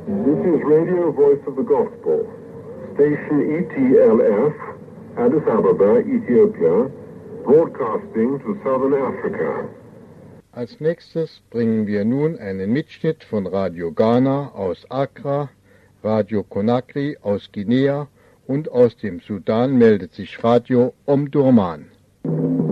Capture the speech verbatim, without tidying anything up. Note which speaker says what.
Speaker 1: This is Radio Voice of the Gospel, Station E T L F, Addis Ababa, Ethiopia, broadcasting to Southern Africa.
Speaker 2: Als nächstes bringen wir nun einen Mitschnitt von Radio Ghana aus Accra, Radio Conakry aus Guinea und aus dem Sudan meldet sich Radio Omdurman.